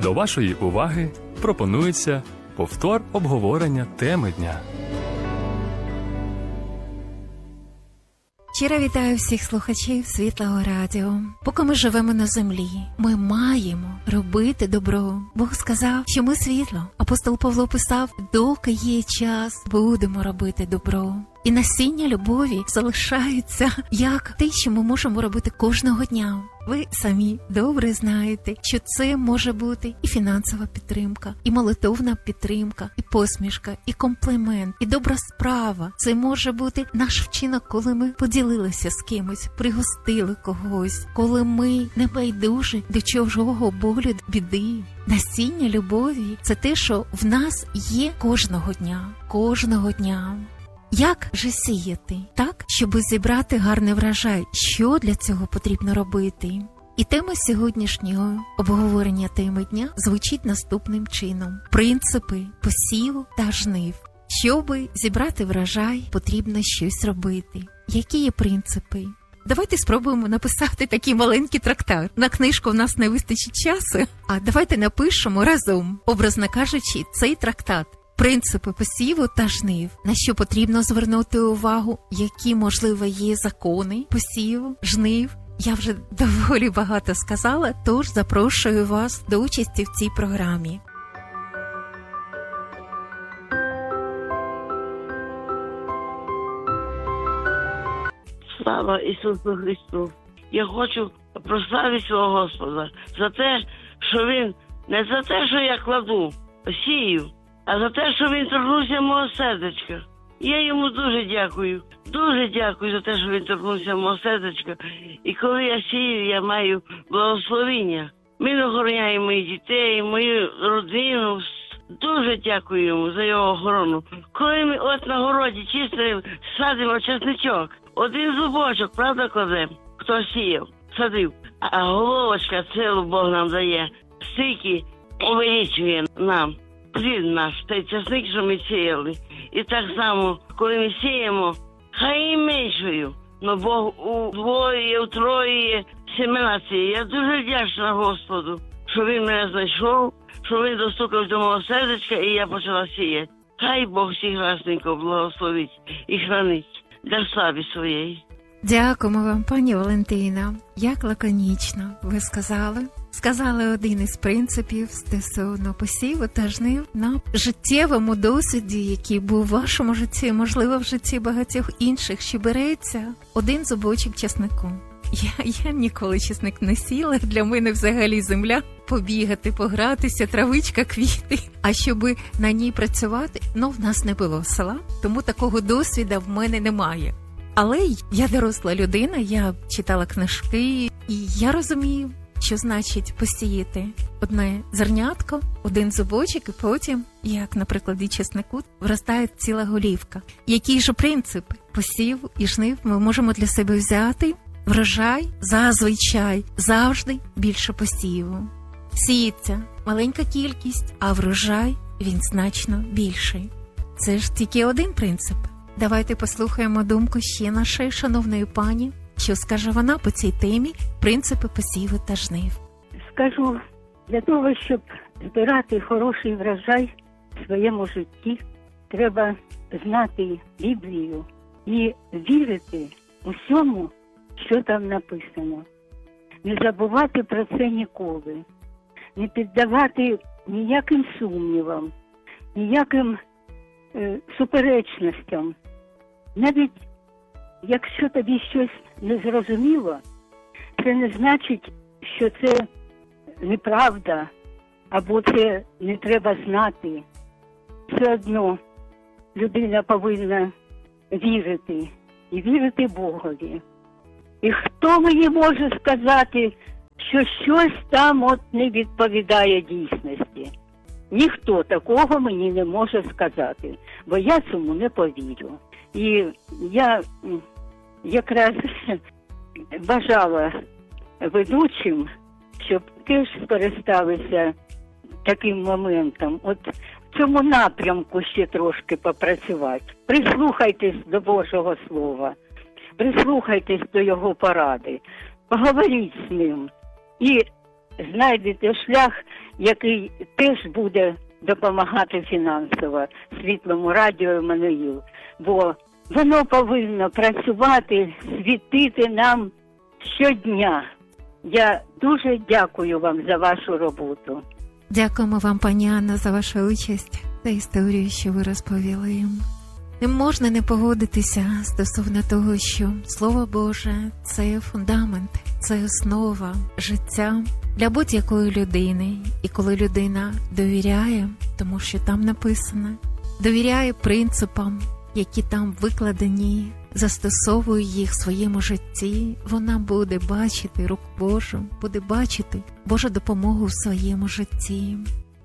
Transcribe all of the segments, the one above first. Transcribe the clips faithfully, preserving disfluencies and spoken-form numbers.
До вашої уваги пропонується повтор обговорення теми дня. Щиро вітаю всіх слухачів Світлого Радіо. Поки ми живемо на землі, ми маємо робити добро. Бог сказав, що ми світло. Апостол Павло писав, доки є час, будемо робити добро. І насіння любові залишається як те, що ми можемо робити кожного дня. Ви самі добре знаєте, що це може бути і фінансова підтримка, і молитовна підтримка, і посмішка, і комплімент, і добра справа. Це може бути наш вчинок, коли ми поділилися з кимось, пригостили когось, коли ми не байдужі до чужого болю, біди. Насіння любові – це те, що в нас є кожного дня, кожного дня. Як же сіяти так, щоб зібрати гарний врожай? Що для цього потрібно робити? І тема сьогоднішнього обговорення теми дня звучить наступним чином. Принципи посіву та жнив. Щоби зібрати врожай, потрібно щось робити. Які є принципи? Давайте спробуємо написати такий маленький трактат. На книжку в нас не вистачить часу, а давайте напишемо разом, образно кажучи, цей трактат. Принципи посіву та жнив. На що потрібно звернути увагу, які, можливо, є закони посіву, жнив. Я вже доволі багато сказала, тож запрошую вас до участі в цій програмі. Слава Ісусу Христу! Я хочу прославити свого Господа за те, що Він, не за те, що я кладу, сію, а за те, що він торкнувся мого сердечка. Я йому дуже дякую. Дуже дякую за те, що він торкнувся мого сердечка. І коли я сію, я маю благословіння. Він охороняє моїх дітей, мою родину. Дуже дякую йому за його охорону. Коли ми от на городі чистимо, садимо чесничок, один зубочок, правда, кладемо, хто сіяв, садив. А головочка цілу Бог нам дає. Стільки увеличує нам плід наш, той часник, що ми сіяли. І так само, коли ми сіємо, хай і меншою, но Бог удвоює, утроює семена цієї. Я дуже вдячна Господу, що Він мене знайшов, що Він достукав до мого сердечка, і я почала сіяти. Хай Бог всіх грасненько благословить і хранить для слави своєї. Дякуємо вам, пані Валентина. Як лаконічно ви сказали. Сказали один із принципів стосовно посіву та жнив на життєвому досвіді, який був у вашому житті, можливо, в житті багатьох інших, що береться один зубочок чеснику. Я, я ніколи чесник не сіла, для мене взагалі земля побігати, погратися, травичка, квіти. А щоби на ній працювати, ну, в нас не було села, тому такого досвіду в мене немає. Але я доросла людина, я читала книжки, і я розумію, що значить посіяти одне зернятко, один зубочок, і потім, як на прикладі чеснику, виростає ціла голівка. Який же принцип посіву і жнив ми можемо для себе взяти? Врожай зазвичай завжди більше посіву. Сіється маленька кількість, а врожай він значно більший. Це ж тільки один принцип. Давайте послухаємо думку ще нашої шановної пані, що скаже вона по цій темі принципи посіву та жнив. Скажу, для того, щоб збирати хороший врожай в своєму житті, треба знати Біблію і вірити усьому, що там написано. Не забувати про це ніколи. Не піддавати ніяким сумнівам, ніяким е, суперечностям. Навіть якщо тобі щось не зрозуміло, це не значить, що це неправда, або це не треба знати. Все одно людина повинна вірити і вірити Богові. І хто мені може сказати, що щось там от не відповідає дійсності? Ніхто такого мені не може сказати, бо я цьому не повірю. І я якраз бажала ведучим, щоб теж скористалися таким моментом. От в цьому напрямку ще трошки попрацювати. Прислухайтесь до Божого Слова, прислухайтесь до Його поради, поговоріть з Ним і знайдете шлях, який теж буде допомагати фінансово Світлому радіо Еммануїл. Бо воно повинно працювати, світити нам щодня. Я дуже дякую вам за вашу роботу. Дякуємо вам, пані Анна, за вашу участь та історію, що ви розповіли. Не можна не погодитися стосовно того, що Слово Боже – це фундамент, це основа життя для будь-якої людини. І коли людина довіряє, тому що там написано, довіряє принципам, які там викладені, застосовує їх в своєму житті, вона буде бачити руку Божу, буде бачити Божу допомогу в своєму житті.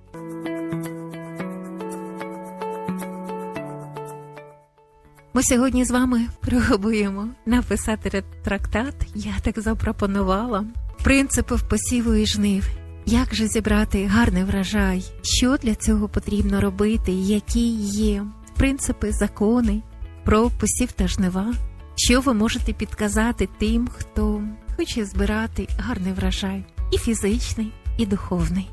Ми сьогодні з вами пробуємо написати трактат, я так запропонувала, принципів посіву і жнив. Як же зібрати гарний врожай? Що для цього потрібно робити? Які є принципи, закони про посів та жнива? Що ви можете підказати тим, хто хоче збирати гарний врожай? І фізичний, і духовний.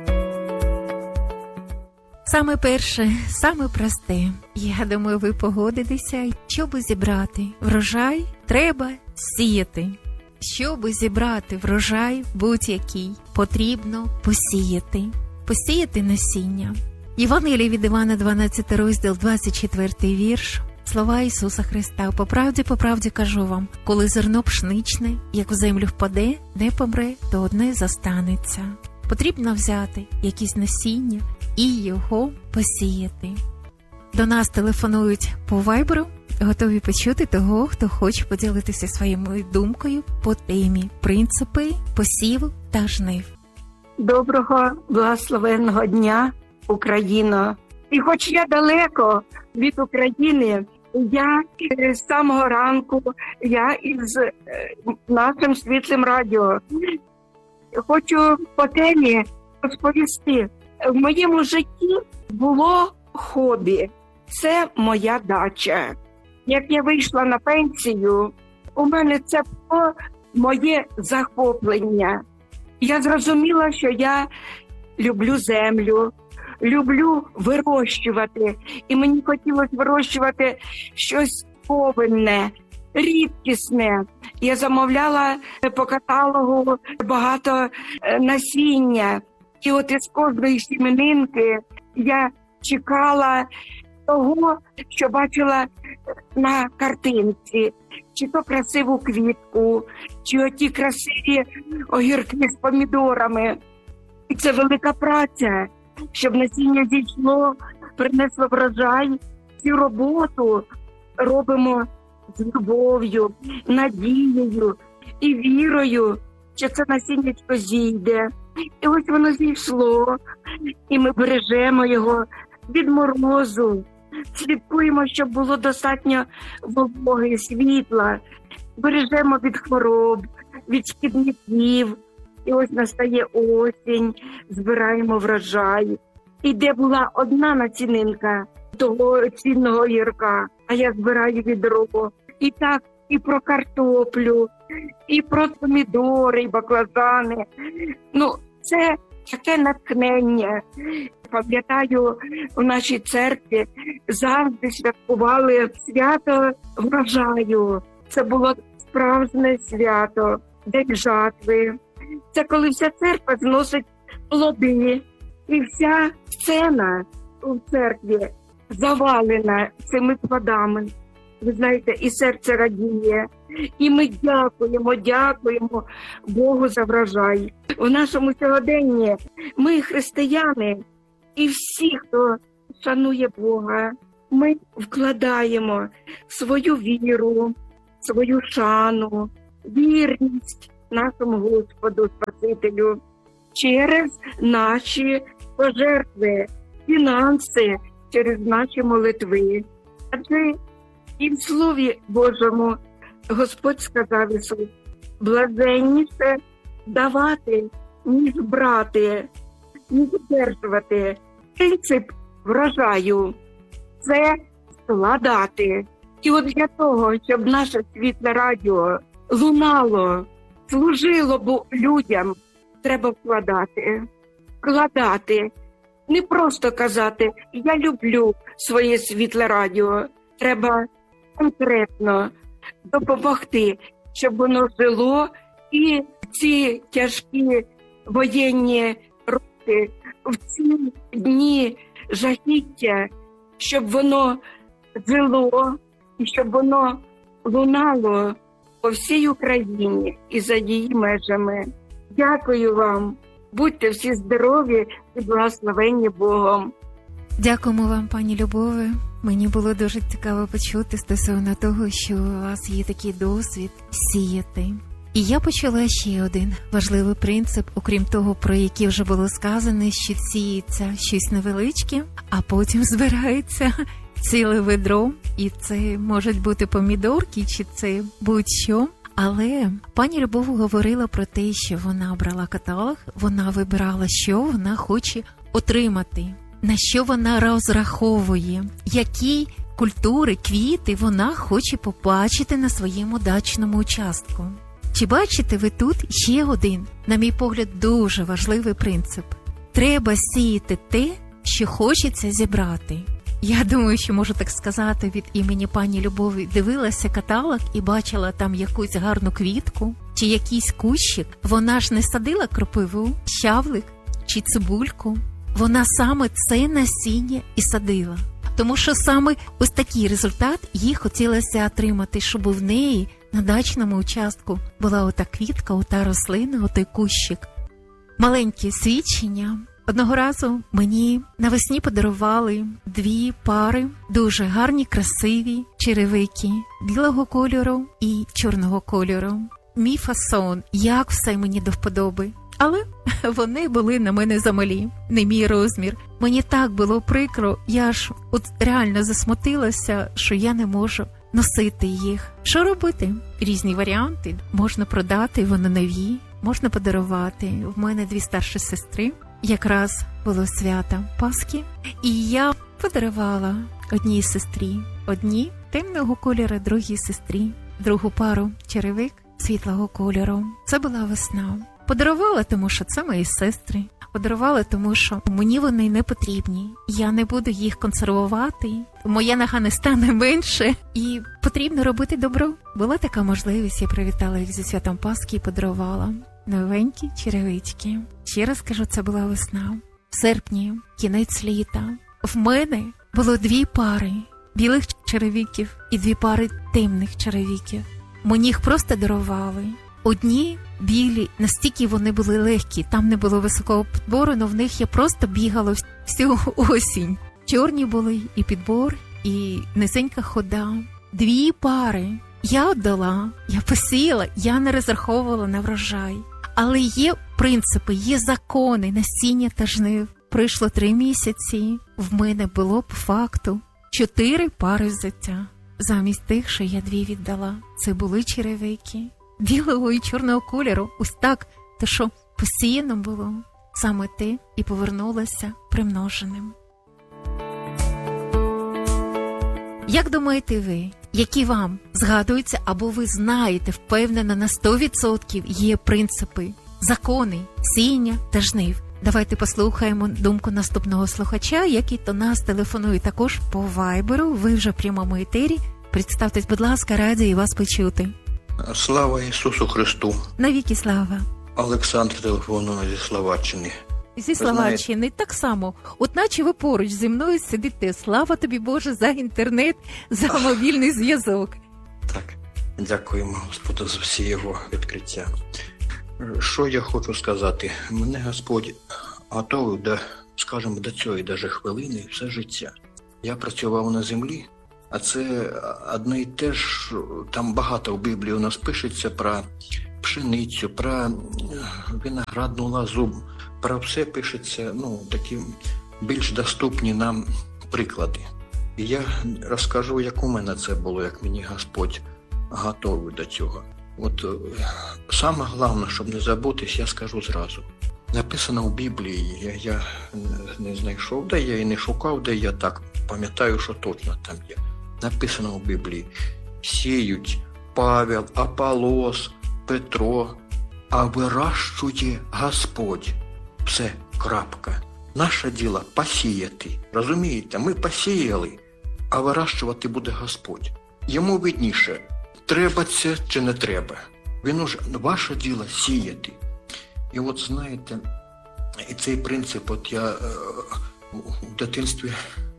Саме перше, саме просте. Я думаю, ви погодитеся. Щоб зібрати врожай, треба сіяти. Щоб зібрати врожай будь-який, потрібно посіяти. Посіяти насіння. Євангеліє від Івана, дванадцятий розділ, двадцять четвертий вірш. Слова Ісуса Христа. По правді, по правді кажу вам, коли зерно пшеничне, як в землю впаде, не помре, то одне зостанеться. Потрібно взяти якісь насіння і його посіяти. До нас телефонують по вайберу, готові почути того, хто хоче поділитися своєю думкою по темі принципи посіву та жнив. Доброго, благословенного дня, Україно! І хоч я далеко від України, я з самого ранку, я із нашим Світлим радіо. Хочу по темі розповісти. В моєму житті було хобі. Це моя дача. Як я вийшла на пенсію, у мене це було моє захоплення. Я зрозуміла, що я люблю землю, люблю вирощувати. І мені хотілося вирощувати щось повинне, рідкісне. Я замовляла по каталогу багато насіння. І от із кожної сім'янинки я чекала того, що бачила на картинці. Чи то красиву квітку, чи оті красиві огірки з помідорами. І це велика праця, щоб насіння зійшло, принесло врожай. Цю роботу робимо з любов'ю, надією і вірою, що це насіннячко зійде. І ось воно зійшло, і ми бережемо його від морозу, слідкуємо, щоб було достатньо вологи, світла, бережемо від хвороб, від шкідників. І ось настає осінь, збираємо врожай. І де була одна націнинка того цінного огірка, а я збираю відро. І так і про картоплю, і про помідори, і баклажани. Ну, це таке натхнення. Пам'ятаю, у нашій церкві завжди святкували свято врожаю. Це було справжнє свято, день жатви. Це коли вся церква зносить плоди. І вся сцена у церкві завалена цими плодами. Ви знаєте, і серце радіє. І ми дякуємо, дякуємо Богу за врожай. У нашому сьогоденні ми, християни, і всі, хто шанує Бога, ми вкладаємо свою віру, свою шану, вірність нашому Господу, Спасителю через наші пожертви, фінанси, через наші молитви. Адже і в Слові Божому Господь сказав Ісус: блаженніше давати, ніж брати, ніж одержувати. Принцип врожаю – це складати. І от для того, щоб наше Світле радіо лунало, служило людям, треба вкладати. вкладати, не просто казати «я люблю своє світле радіо». Треба конкретно допомогти, щоб воно жило, і в ці тяжкі воєнні роки, в ці дні жахіття, щоб воно жило і щоб воно лунало по всій Україні і за її межами. Дякую вам. Будьте всі здорові і благословенні Богом. Дякуємо вам, пані Любове. Мені було дуже цікаво почути стосовно того, що у вас є такий досвід сіяти. І я почула ще один важливий принцип, окрім того, про який вже було сказано, що сіється щось невеличке, а потім збирається ціле ведро, і це можуть бути помідорки, чи це будь-що. Але пані Любов говорила про те, що вона брала каталог, вона вибирала, що вона хоче отримати, на що вона розраховує, які культури, квіти вона хоче побачити на своєму дачному участку. Чи бачите ви тут ще один, на мій погляд, дуже важливий принцип? Треба сіяти те, що хочеться зібрати. Я думаю, що можу так сказати від імені пані Любові. Дивилася каталог і бачила там якусь гарну квітку чи якийсь кущик. Вона ж не садила кропиву, щавлик чи цибульку. Вона саме це насіння і садила. Тому що саме ось такий результат їй хотілося отримати, щоб в неї на дачному участку була ота квітка, ота рослина, отой кущик. Маленьке свідчення. Одного разу мені навесні подарували дві пари, дуже гарні, красиві черевики білого кольору і чорного кольору. Мій фасон, як все мені до вподоби. Але вони були на мене замалі, не мій розмір. Мені так було прикро, я ж от реально засмутилася, що я не можу носити їх. Що робити? Різні варіанти. Можна продати, вони нові, можна подарувати. В мене дві старші сестри. Якраз було свято Пасхи, і я подарувала одній сестрі, одній темного кольору, другій сестрі, другу пару черевик світлого кольору. Це була весна. Подарувала, тому що це мої сестри. Подарувала, тому що мені вони не потрібні. Я не буду їх консервувати, моя нога не стане менше. І потрібно робити добро. Була така можливість, я привітала їх зі святом Пасхи і подарувала новенькі черевички. Ще раз кажу, це була весна. В серпні, кінець літа. В мене було дві пари білих черевиків і дві пари темних черевиків. Мені їх просто дарували. Одні білі, настільки вони були легкі, там не було високого підбору, але в них я просто бігала всю осінь. Чорні були і підбор, і низенька хода. Дві пари я віддала, я посіяла, я не розраховувала на врожай. Але є принципи, є закони насіння та жнив. Пройшло три місяці, в мене було по факту чотири пари взуття. Замість тих, що я дві віддала, це були черевики білого і чорного кольору. Ось так, те, що посіяно було, саме те і повернулося примноженим. Як думаєте ви, які вам згадуються або ви знаєте, впевнено на сто відсотків є принципи, закони, сіяння та жнив? Давайте послухаємо думку наступного слухача, який до нас телефонує також по вайберу. Ви вже в прямому етері. Представтесь, будь ласка, раді вас почути. Слава Ісусу Христу! Навіки слава! Олександр телефонує зі Словаччини. Зі Словаччини так само. От наче ви поруч зі мною сидите. Слава тобі, Боже, за інтернет, за мобільний зв'язок. Так, дякуємо Господу за всі його відкриття. Що я хочу сказати? Мене Господь готовий до, скажімо, до цієї даже хвилини все життя. Я працював на землі, а це одне і те ж, там багато в Біблії у нас пишеться про пшеницю, про виноградну лозу, про все пишеться, ну, такі більш доступні нам приклади. І я розкажу, як у мене це було, як мені Господь готовий до цього. От саме головне, щоб не забутись, я скажу зразу. Написано в Біблії, я, я не знайшов, де я і не шукав, де я так пам'ятаю, що точно там є. Написано в Біблії: сіють Павел, Аполос, Петро, а вирощує Господь. Все, крапка. Наше діло посіяти. Розумієте, ми посіяли, а вирощувати буде Господь. Йому видніше, треба це чи не треба. Він уже, ваше діло сіяти. І от знаєте, і цей принцип, от я е, в дитинстві,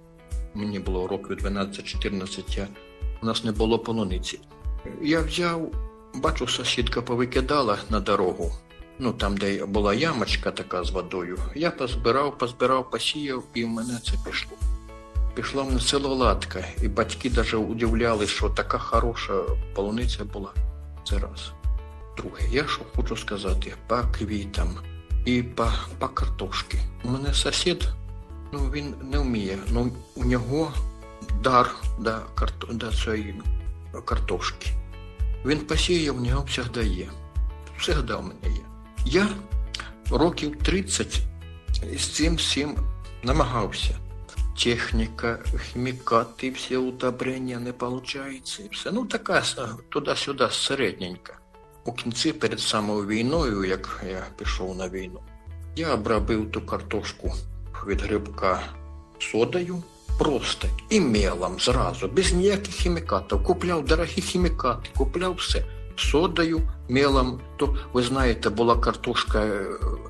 мені було років дванадцять-чотирнадцять, я, у нас не було полуниці. Я взяв, бачу, сусідка повикидала на дорогу, ну там, де була ямочка така з водою. Я позбирав, позбирав, посіяв, і в мене це пішло. Пішла в мене село-ладка, і батьки навіть удивляли, що така хороша полуниця була. Це раз. Друге, я що хочу сказати, по квітам і по, по картошці. У мене сусід, ну він не вміє, ну у нього дар до, карто, до цієї картошки. Він посіяв, у нього завжди є. Завжди у мене є. Я років тридцять з цим всім намагався. Техніка, хімікати, всі удобрення не виходить. І все. Ну, така туди-сюди середненька. У кінці, перед самою війною, як я пішов на війну, я обробив ту картошку від грибка содою, просто і мелом зразу, без ніяких хімікатів. Купляв дорогі хімікати, купляв все. Содою, мелом, то, ви знаєте, була картошка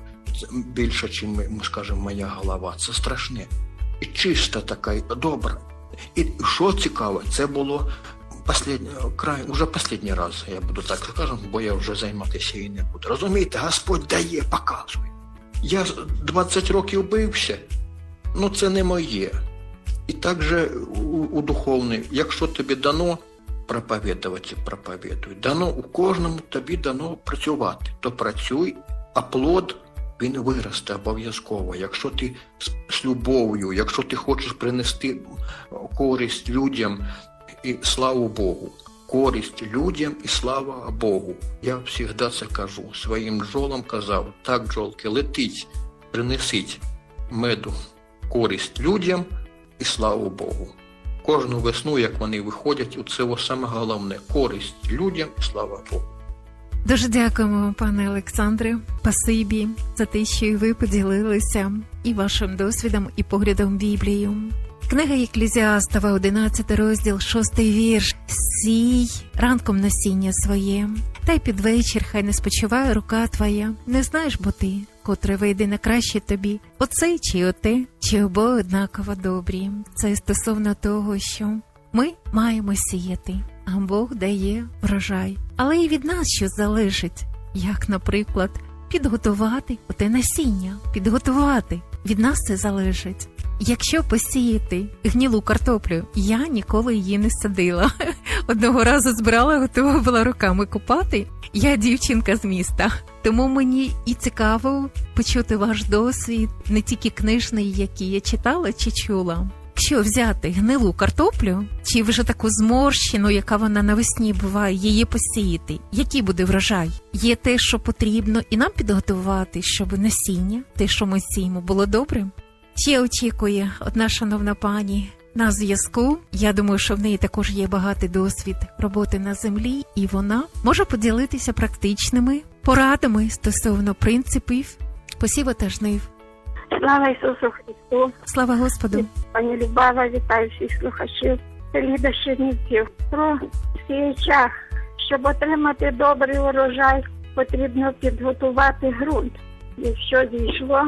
більша, ніж, ми скажемо, моя голова. Це страшне. І чиста така, добра. І що цікаво, це було Послідній, край, уже останній раз, я буду так скажу, бо я вже займатися і не буду. Розумієте, Господь дає, показує. Я двадцять років бився, ну це не моє. І так же у, у духовний, якщо тобі дано проповідувати, проповідуй. Дано, у кожному тобі дано працювати. То працюй, а плод, він виросте обов'язково. Якщо ти з любов'ю, якщо ти хочеш принести користь людям, і славу Богу. Користь людям і слава Богу. Я завжди це кажу. Своїм бджолам казав, так, бджолки, летіть, принесіть меду, користь людям і славу Богу. Кожну весну, як вони виходять, це саме головне. Користь людям і слава Богу. Дуже дякуємо вам, пане Олександре, спасибі за те, що і ви поділилися і вашим досвідом, і поглядом Біблію. Книга Єклезіастова, одинадцятий розділ, шостий вірш. «Сій ранком насіння своє, та й під вечір хай не спочиває рука твоя. Не знаєш бо ти, котре вийде на краще тобі, оце чи оте, чи обоє однаково добрі». Це стосовно того, що ми маємо сіяти, а Бог дає врожай. Але і від нас що залежить, як, наприклад, підготувати оте насіння, підготувати. Від нас це залежить. Якщо посіяти гнилу картоплю, я ніколи її не садила. Одного разу збирала, готова була руками копати. Я дівчинка з міста. Тому мені і цікаво почути ваш досвід, не тільки книжний, який я читала чи чула. Якщо взяти гнилу картоплю, чи вже таку зморщену, яка вона навесні буває, її посіяти, який буде врожай? Є те, що потрібно і нам підготувати, щоб насіння, те, що ми сіємо, було добрим? Ще очікує одна шановна пані на зв'язку. Я думаю, що в неї також є багатий досвід роботи на землі, і вона може поділитися практичними порадами стосовно принципів посіву та жнив. Слава Ісусу Христу! Слава Господу! Пані Любава, вітаю всіх слухачів. Ліда Чернівців. Про сіячах. Щоб отримати добрий урожай, потрібно підготувати ґрунт. Якщо дійшло,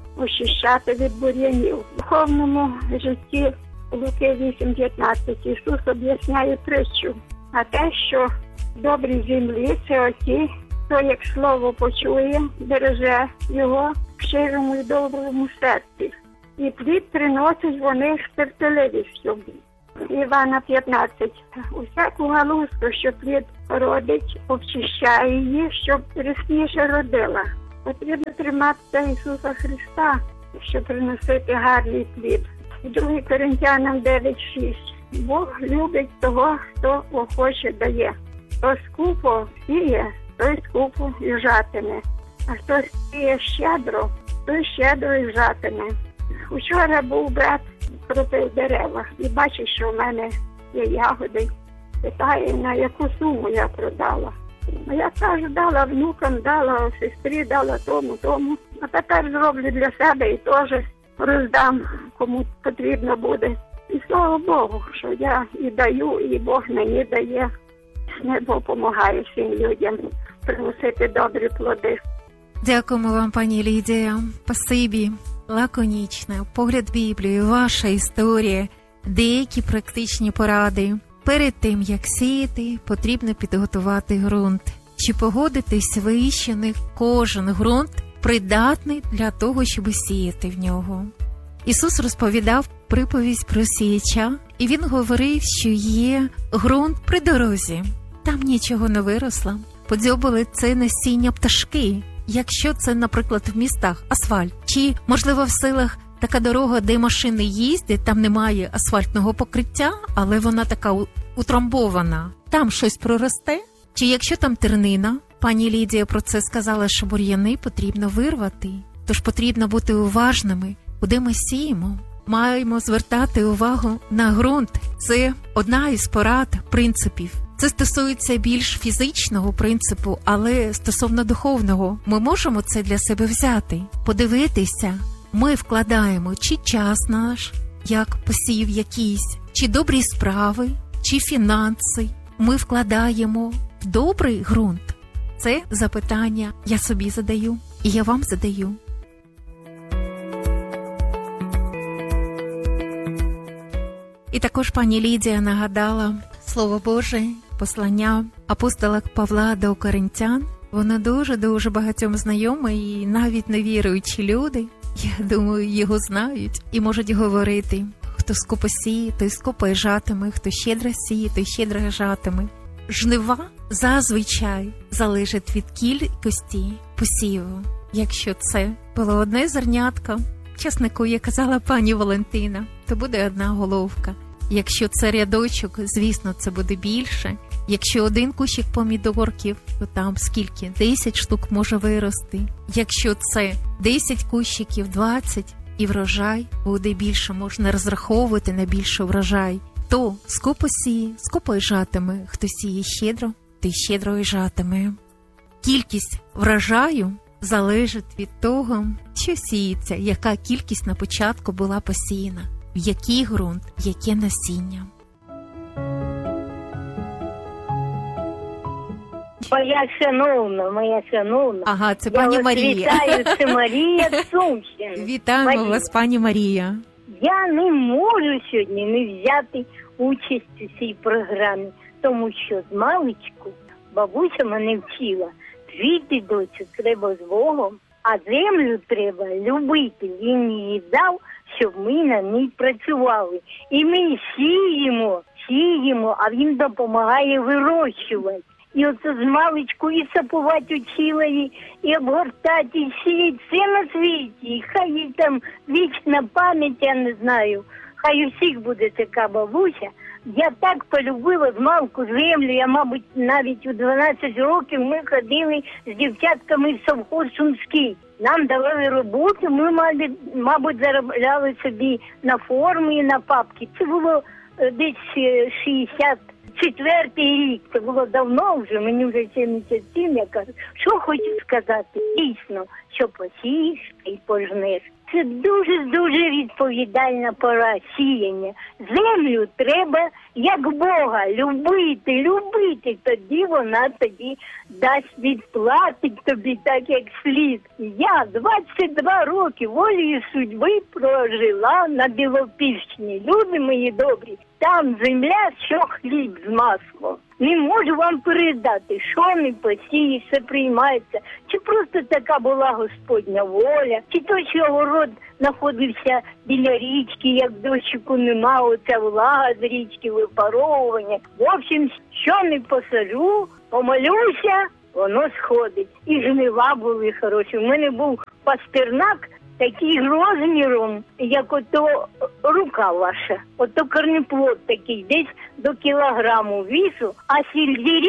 очищати від бур'янів. В духовному житті Луки вісім п'ятнадцять Ісус об'ясняє притчу. А те, що добрі землі – це оті, хто як слово почує, береже його в щирому і доброму серці. І плід приносить вони з терпеливістю. Івана п'ятнадцять. Усяку галузку, що плід родить, обчищає її, щоб рясніше родила. Потрібно триматися Ісуса Христа, щоб приносити гарний плід. Другий Коринтянам дев'ять шість. Бог любить того, хто охоче дає. Хто скупо сіє, той скупо і жатиме. А хто сіє щедро, той щедро і жатиме. Учора був брат проти дерева і бачить, що в мене є ягоди. Питає, на яку суму я продала. А я кажу, дала внукам, дала сестрі, дала тому, тому. А тепер зроблю для себе і теж роздам, кому потрібно буде. І слава Богу, що я і даю, і Бог мені дає. Небо допомагає всім людям приносити добрі плоди. Дякуємо вам, пані Лідія. Спасибі. Лаконічно. Погляд Біблії, ваша історія, деякі практичні поради. Перед тим, як сіяти, потрібно підготувати ґрунт. Чи погодитесь ви, що не кожен ґрунт придатний для того, щоб сіяти в нього? Ісус розповідав приповідь про сіяча, і Він говорив, що є ґрунт при дорозі. Там нічого не виросло. Подзьобали це насіння пташки. Якщо це, наприклад, в містах асфальт, чи, можливо, в селах така дорога, де машини їздять, там немає асфальтного покриття, але вона така утрамбована, там щось проросте? Чи якщо там тернина, пані Лідія про це сказала, що бур'яни потрібно вирвати, тож потрібно бути уважними, куди ми сіємо. Маємо звертати увагу на ґрунт. Це одна із порад, принципів. Це стосується більш фізичного принципу, але стосовно духовного, ми можемо це для себе взяти, подивитися. Ми вкладаємо чи час наш, як посів якийсь, чи добрі справи, чи фінанси. Ми вкладаємо в добрий ґрунт. Це запитання я собі задаю, і я вам задаю. І також пані Лідія нагадала Слово Боже, послання апостола Павла до Коринтян. Воно дуже-дуже багатьом знайоме, і навіть невіруючі люди, я думаю, його знають і можуть говорити: хто скупо сіє, той скупо й жатиме, хто щедро сіє, той щедро жатиме. Жнива зазвичай залежить від кількості посіву. Якщо це було одне зернятко часнику, як казала пані Валентина, то буде одна головка. Якщо це рядочок, звісно, це буде більше. Якщо один кущик помідорків, то там скільки? десять штук може вирости. Якщо це десять кущиків, двадцять, і врожай буде більше, можна розраховувати на більший врожай. То скупо сіє, скупо й жатиме, хто сіє щедро, той щедро й жатиме. Кількість врожаю залежить від того, що сіється, яка кількість на початку була посіяна, в який ґрунт, яке насіння. Моя шановна, моя шановна. Ага, це я пані вас Марія. Вітаю, це Марія з Сумщини. Вітаємо Марія. вас, пані Марія. Я не можу сьогодні не взяти участь у цій програмі, тому що з маличку бабуся мене вчила: жити, доцю, треба з Богом, а землю треба любити. Він її дав, щоб ми на ній працювали. І ми сіємо, сіємо, а він допомагає вирощувати. І оце з маличку і сапувати учила її, і обгортати, і сіяти все на світі. І хай їй там вічна пам'ять, я не знаю. Хай у всіх буде така бабуся. Я так полюбила з малку землю. Я, мабуть, навіть у дванадцять років ми ходили з дівчатками в совхоз Сумський. Нам давали роботу, ми, мали, мабуть, заробляли собі на форми і на папки. Це було десь шістдесят четвертий рік, це було давно вже, мені вже сімдесят сім, я кажу, що хочу сказати, дійсно, що посієш і пожнеш. Це дуже-дуже відповідальна пора сіяння. Землю треба, як Бога, любити, любити, тоді вона тоді дасть, відплатить тобі так, як слід. Я двадцять два роки волею судьби прожила на Білопільщині. Люди мої добрі, там земля, що хліб з маслом. Не можу вам передати, що не посіє, все приймається. Чи просто така була Господня воля, чи то, що город знаходився біля річки, як дощику нема, оця влага з річки, випаровування. В общем, що не посаджу, помолюся, воно сходить. І жнива були хороші. У мене був пастернак такий розміром, як ото рука ваша. Ото корнеплод такий, десь до кілограму вісу, а сельдерей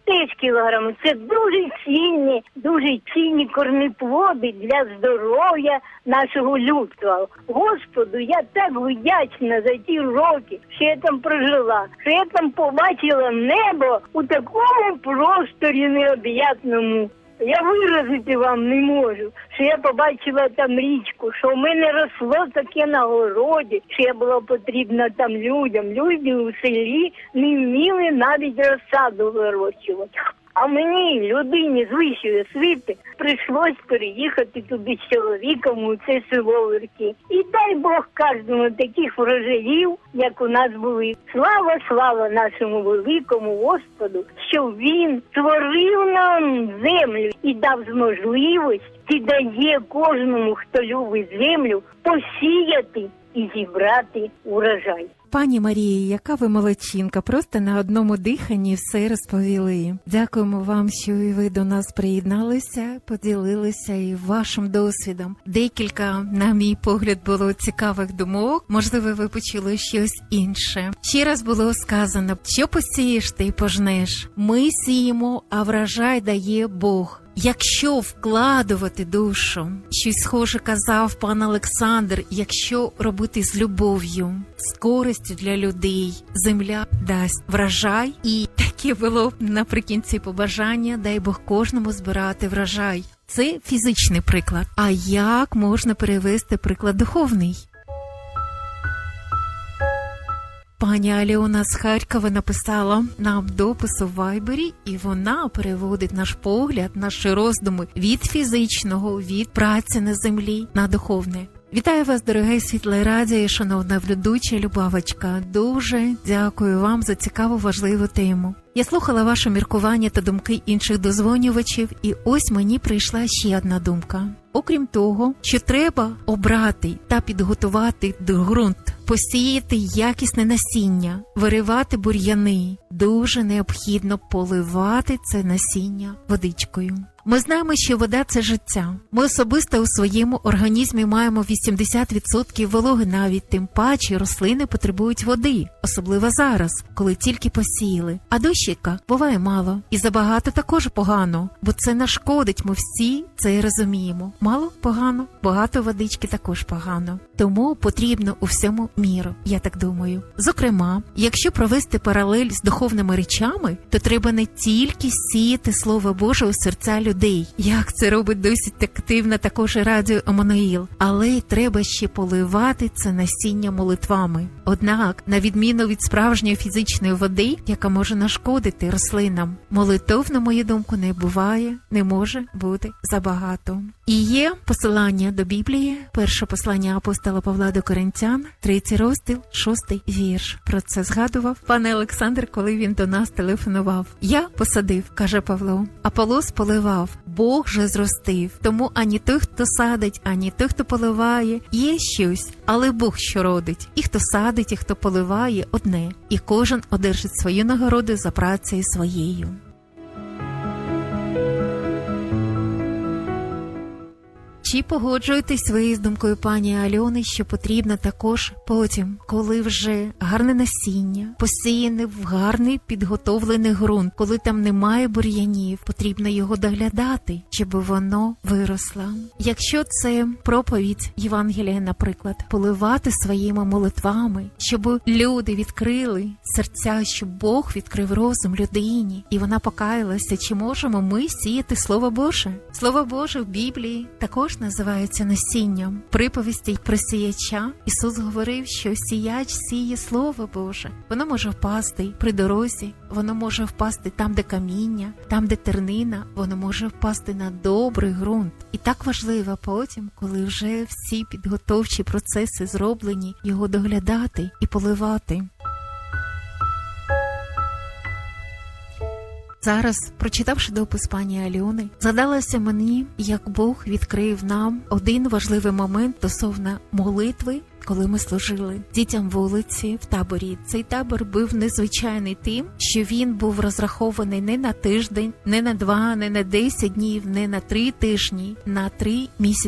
теж кілограми. Це дуже цінні, дуже цінні корнеплоди для здоров'я нашого людства. Господу, я так вдячна за ті роки, що я там прожила, що я там побачила небо у такому просторі необ'ятному. Я виразити вам не можу, що я побачила там річку, що в мене росло таке на городі, що я була потрібна там людям. Люди у селі не вміли навіть розсаду вирощувати. А мені, людині з вищої освіти, прийшлось переїхати туди з чоловіком у це село Верхи. І дай Бог кожному таких врожаїв, як у нас були. Слава, слава нашому великому Господу, що Він створив нам землю і дав можливість, і дає кожному, хто любить землю, посіяти і зібрати урожай. Пані Марії, яка ви молодчинка, просто на одному диханні все розповіли. Дякуємо вам, що і ви до нас приєдналися, поділилися і вашим досвідом. Декілька, на мій погляд, було цікавих думок, можливо, ви почули щось інше. Ще раз було сказано, що посієш, ти й пожнеш. Ми сіємо, а врожай дає Бог. Якщо вкладувати душу, щось схоже казав пан Олександр, якщо робити з любов'ю, з користю для людей, земля дасть врожай. І таке було б наприкінці побажання, дай Бог кожному збирати врожай. Це фізичний приклад. А як можна перевести приклад духовний? Пані Альона з Харкова написала нам допис у Вайбері, і вона переводить наш погляд, наші роздуми від фізичного, від праці на землі на духовне. Вітаю вас, дороге Світле Радіо і шановна ведуча Любавочка. Дуже дякую вам за цікаву, важливу тему. Я слухала ваше міркування та думки інших дозвонювачів, і ось мені прийшла ще одна думка. Окрім того, що треба обрати та підготувати ґрунт, посіяти якісне насіння, виривати бур'яни, дуже необхідно поливати це насіння водичкою. Ми знаємо, що вода – це життя. Ми особисто у своєму організмі маємо вісімдесят відсотків вологи, навіть тим паче рослини потребують води, особливо зараз, коли тільки посіяли. А дощика буває мало, і забагато також погано, бо це нашкодить, ми всі це розуміємо. Мало – погано, багато водички також погано. Тому потрібно у всьому міру, я так думаю. Зокрема, якщо провести паралель з духовними речами, то треба не тільки сіяти Слово Боже у серця людей, як це робить досить активно також і Радіо Еммануїл, але й треба ще поливати це насіння молитвами. Однак, на відміну від справжньої фізичної води, яка може нашкодити рослинам, молитов, на мою думку, не буває, не може бути забагато. І є посилання до Біблії, перше послання апостола Павла до Коринтян, третій розділ, шостий вірш. Про це згадував пан Олександр, коли він до нас телефонував. «Я посадив, – каже Павло, – Аполос поливав, Бог же зростив. Тому ані той, хто садить, ані той, хто поливає, є щось, але Бог що родить. І хто садить, і хто поливає – одне. І кожен одержить свою нагороду за працею своєю». Чи погоджуєтесь ви з думкою пані Альони, що потрібно також потім, коли вже гарне насіння, посіяне в гарний підготовлений ґрунт, коли там немає бур'янів, потрібно його доглядати, щоб воно виросло. Якщо це проповідь Євангелія, наприклад, поливати своїми молитвами, щоб люди відкрили серця, щоб Бог відкрив розум людині, і вона покаялася, чи можемо ми сіяти Слово Боже? Слово Боже в Біблії також називається насінням. Приповісті про сіяча Ісус говорив, що сіяч сіє Слово Боже. Воно може впасти при дорозі, воно може впасти там, де каміння, там, де тернина, воно може впасти на добрий ґрунт. І так важливо потім, коли вже всі підготовчі процеси зроблені, його доглядати і поливати. Зараз, прочитавши допис пані Альони, згадалося мені, як Бог відкрив нам один важливий момент стосовно молитви, коли ми служили дітям вулиці в таборі. Цей табор був незвичайний тим, що він був розрахований не на тиждень, не на два, не на десять днів, не на три тижні, на три місяці.